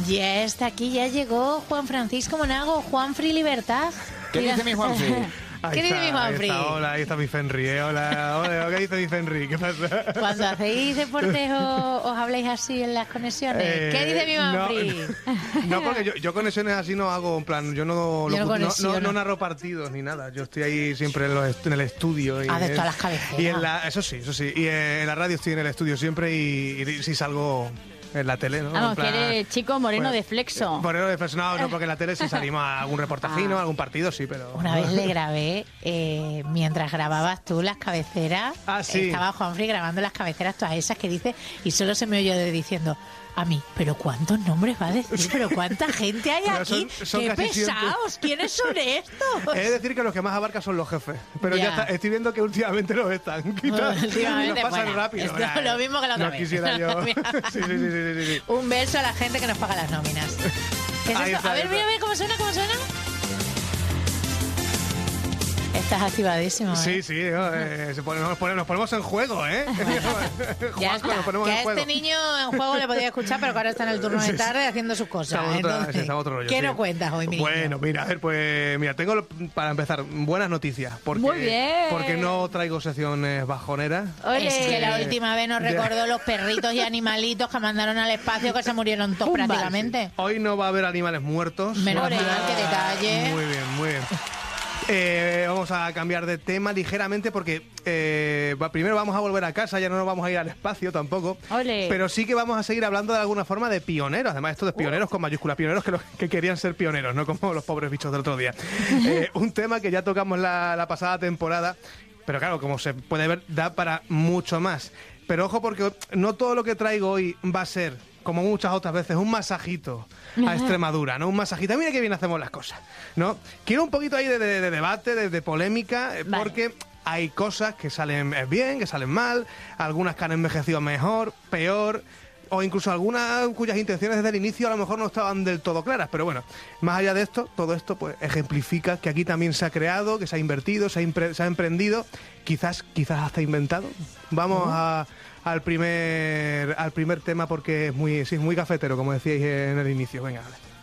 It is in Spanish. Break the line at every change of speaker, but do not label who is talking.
Ya está aquí, ya llegó Juan Francisco Monago, Juanfri Libertad.
¿Qué dice mi Juanfri?
¿Qué dice mi Juanfri?
Hola, ahí está mi Fenri, hola, ¿qué dice mi Fenri? ¿Qué pasa?
Cuando hacéis deportes os habláis así en las conexiones. ¿Qué dice mi Juanfri?
No, porque yo conexiones así no hago, en plan, yo no narro partidos ni nada. Yo estoy ahí siempre en el estudio.
De todas las cabeceras.
Eso sí. Y en la radio estoy en el estudio siempre y si salgo en la tele, ¿no?
Vamos, que eres chico moreno de flexo.
Moreno de flexo, no, porque en la tele sí salimos a algún reportajino, algún partido, sí, pero...
Una vez le grabé, mientras grababas tú las cabeceras,
sí.
Estaba Juanfri grabando las cabeceras todas esas que dice, y solo se me oyó diciendo... A mí, ¿pero cuántos nombres va a decir? ¿Pero cuánta gente hay aquí?
Son
¡Qué
casi
pesados! ¿Quiénes son estos?
He de decir que los que más abarcan son los jefes. Pero ya estoy viendo que últimamente los están quitando.
Últimamente,
nos pasan rápido.
Es lo mismo que la otra
vez. No quisiera yo. Sí.
Un beso a la gente que nos paga las nóminas. ¿Qué es esto? A ver, mira cómo suena. Estás activadísimo, ¿eh?
Sí, nos ponemos en juego, ¿eh?
Ya está.
Nos ponemos
que
en
a
juego.
este niño en juego le podía escuchar, pero que ahora está en el turno de tarde haciendo sus cosas.
Está otro rollo,
¿Qué nos cuentas hoy, mi
Bueno,
niño?
mira, tengo para empezar buenas noticias.
Muy bien.
Porque no traigo secciones bajoneras.
¡Ole!
Es que la última vez nos recordó los perritos y animalitos que mandaron al espacio que se murieron todos
Pumba.
prácticamente.
Hoy no va a haber animales muertos.
Menos
Ole.
mal, qué detalle.
Muy bien. Vamos a cambiar de tema ligeramente porque primero vamos a volver a casa, ya no nos vamos a ir al espacio tampoco.
Ole.
Pero sí que vamos a seguir hablando de alguna forma de pioneros. Además, esto de pioneros con mayúsculas, pioneros que querían ser pioneros, no como los pobres bichos del otro día. Un tema que ya tocamos la pasada temporada, pero claro, como se puede ver, da para mucho más. Pero ojo, porque no todo lo que traigo hoy va a ser, como muchas otras veces, un masajito a Extremadura, ¿no? Un masajito. Mira qué bien hacemos las cosas, ¿no? Quiero un poquito ahí de debate, de polémica,
Vale.
porque hay cosas que salen bien, que salen mal, algunas que han envejecido mejor, peor, o incluso algunas cuyas intenciones desde el inicio a lo mejor no estaban del todo claras. Pero bueno, más allá de esto, todo esto pues ejemplifica que aquí también se ha creado, que se ha invertido, se ha emprendido, quizás hasta inventado. Vamos al primer tema porque es muy cafetero, como decíais en el inicio. Venga, vale.